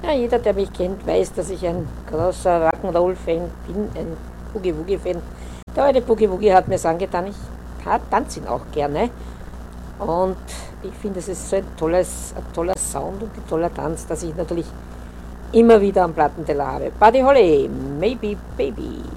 Ja, jeder, der mich kennt, weiß, dass ich ein großer Rock'n'Roll-Fan bin, ein Boogie-Woogie-Fan. Der alte Boogie-Woogie hat mir angetan, ich tanze ihn auch gerne. Und ich finde, es ist so ein toller Sound und ein toller Tanz, dass ich natürlich immer wieder am Plattenteller habe. Buddy Holly, Maybe Baby.